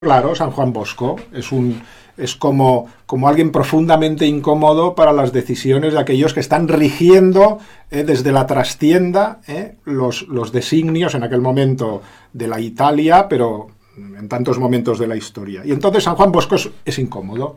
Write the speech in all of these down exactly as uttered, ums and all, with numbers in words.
Claro, San Juan Bosco es un es como, como alguien profundamente incómodo para las decisiones de aquellos que están rigiendo eh, desde la trastienda eh, los, los designios en aquel momento de la Italia, pero en tantos momentos de la historia. Y entonces San Juan Bosco es, es incómodo.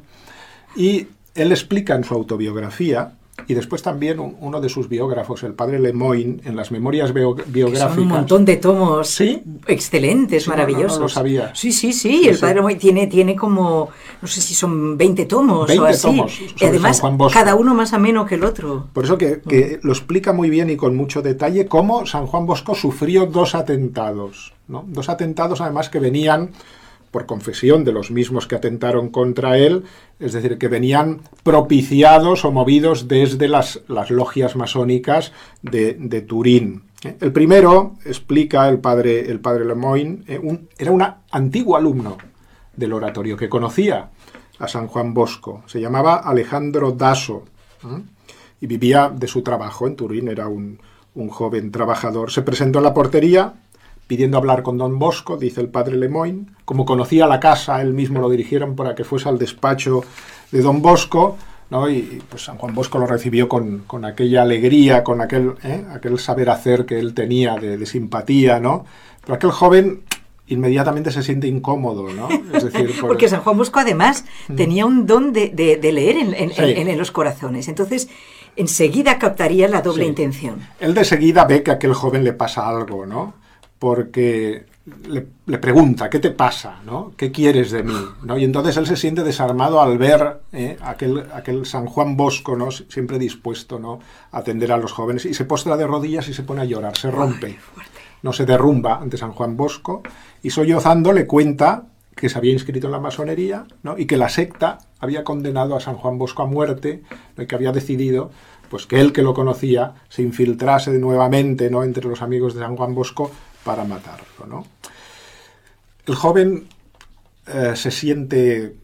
Y él explica en su autobiografía, y después también un, uno de sus biógrafos, el padre Lemoyne, en las memorias bio, biográficas. Son un montón de tomos, ¿sí? Excelentes, sí, maravillosos. No, no, no lo sabía. Sí, sí, sí, sí el sí. padre Lemoyne tiene, tiene como, no sé si son veinte tomos veinte o así. Tomos y además, cada uno más ameno que el otro. Por eso que, que mm. lo explica muy bien y con mucho detalle cómo San Juan Bosco sufrió dos atentados, ¿no? Dos atentados además que venían por confesión de los mismos que atentaron contra él, es decir, que venían propiciados o movidos desde las, las logias masónicas de, de Turín. El primero, explica el padre, el padre Lemoyne, eh, un, era un antiguo alumno del oratorio que conocía a San Juan Bosco. Se llamaba Alejandro Daso ¿eh? y vivía de su trabajo en Turín, era un, un joven trabajador. Se presentó en la portería pidiendo hablar con don Bosco, dice el padre Lemoyne. Como conocía la casa, él mismo lo dirigieron para que fuese al despacho de don Bosco, ¿no? Y pues San Juan Bosco lo recibió con, con aquella alegría, con aquel, ¿eh? aquel saber hacer que él tenía de, de simpatía, ¿no? Pero aquel joven inmediatamente se siente incómodo, ¿no? Es decir, por... porque San Juan Bosco además mm. tenía un don de, de, de leer en, en, sí. en, en los corazones, entonces enseguida captaría la doble sí. intención. Él de seguida ve que a aquel joven le pasa algo, ¿no? Porque le, le pregunta, ¿qué te pasa? ¿No? ¿Qué quieres de mí? ¿No? Y entonces él se siente desarmado al ver eh, aquel, aquel San Juan Bosco, ¿no? Siempre dispuesto, ¿no? a atender a los jóvenes, y se postra de rodillas y se pone a llorar, se rompe. Ay, no se derrumba ante San Juan Bosco, y sollozando le cuenta que se había inscrito en la masonería, ¿no? y que la secta había condenado a San Juan Bosco a muerte, ¿no? y que había decidido pues, que él, que lo conocía, se infiltrase nuevamente, ¿no? entre los amigos de San Juan Bosco para matarlo, ¿no? El joven eh, se siente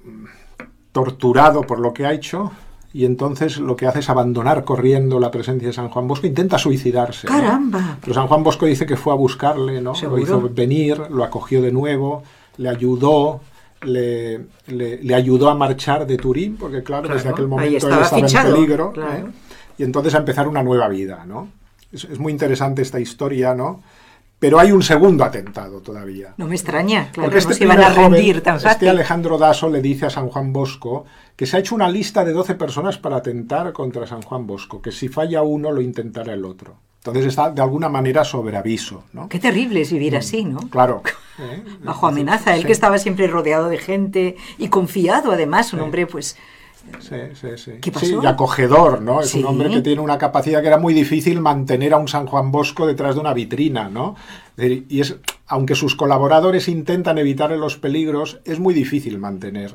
torturado por lo que ha hecho y entonces lo que hace es abandonar corriendo la presencia de San Juan Bosco, intenta suicidarse. ¡Caramba! ¿no? Pero San Juan Bosco dice que fue a buscarle, ¿no? ¿Seguro? Lo hizo venir, lo acogió de nuevo, le ayudó, le, le, le ayudó a marchar de Turín, porque claro, claro desde aquel momento estaba él estaba fichado, en peligro, claro. ¿eh? y entonces a empezar una nueva vida, ¿no? Es, es muy interesante esta historia, ¿no? Pero hay un segundo atentado todavía. No me extraña, claro, porque este no se iban a rendir joven, tan fácil. Este Alejandro Daso le dice a San Juan Bosco que se ha hecho una lista de doce personas para atentar contra San Juan Bosco, que si falla uno lo intentará el otro. Entonces está de alguna manera sobre aviso, ¿no? Qué terrible es vivir así, ¿no? Claro. ¿eh? Bajo amenaza, él sí. que estaba siempre rodeado de gente y confiado además, un sí. hombre pues... Sí, sí, sí. ¿Qué pasó? Sí, y acogedor, ¿no? Es sí. un hombre que tiene una capacidad que era muy difícil mantener a un San Juan Bosco detrás de una vitrina, ¿no? Y es, aunque sus colaboradores intentan evitar los peligros, es muy difícil mantener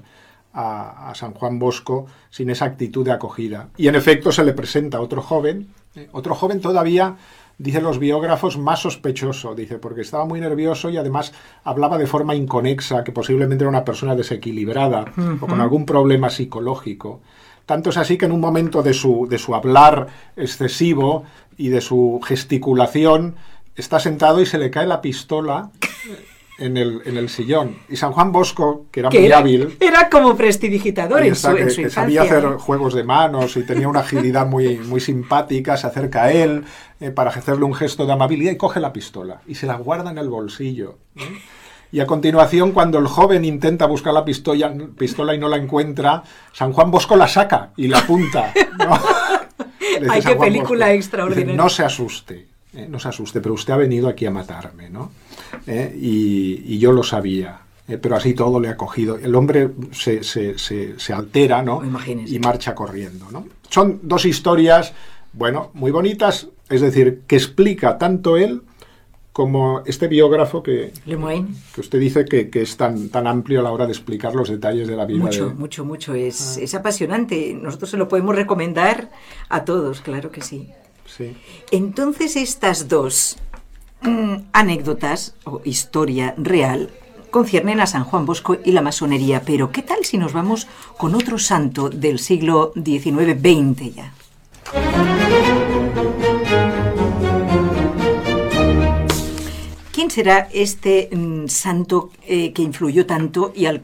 a, a San Juan Bosco sin esa actitud de acogida. Y en efecto se le presenta otro joven, ¿eh? otro joven todavía, dicen los biógrafos, más sospechoso, dice, porque estaba muy nervioso y además hablaba de forma inconexa, que posiblemente era una persona desequilibrada uh-huh. o con algún problema psicológico. Tanto es así que en un momento de su, de su hablar excesivo y de su gesticulación, está sentado y se le cae la pistola en el, en el sillón. Y San Juan Bosco, que era que muy era, hábil... Era como prestidigitador en está, su, que, en su que infancia. sabía hacer juegos de manos y tenía una agilidad muy, muy simpática, se acerca a él eh, para hacerle un gesto de amabilidad y coge la pistola y se la guarda en el bolsillo. ¿eh? Y a continuación, cuando el joven intenta buscar la pistola, pistola y no la encuentra, San Juan Bosco la saca y la apunta, ¿no? ¡Ay, qué película Bosco, extraordinaria! Dice, no se asuste, eh, no se asuste, pero usted ha venido aquí a matarme, ¿no? Eh, y, y yo lo sabía, eh, pero así todo le ha cogido. El hombre se, se, se, se altera, ¿no? Imagínese. Y marcha corriendo, ¿no? Son dos historias, bueno, muy bonitas, es decir, que explica tanto él como este biógrafo que, que usted dice que, que es tan, tan amplio a la hora de explicar los detalles de la vida. Mucho, de... mucho, mucho. Es, ah. es apasionante. Nosotros se lo podemos recomendar a todos, claro que sí. Sí. Entonces, estas dos mmm, anécdotas o historia real conciernen a San Juan Bosco y la masonería. Pero, ¿qué tal si nos vamos con otro santo del siglo diecinueve veinte ya? ¿Quién será este mm, santo eh, que influyó tanto y al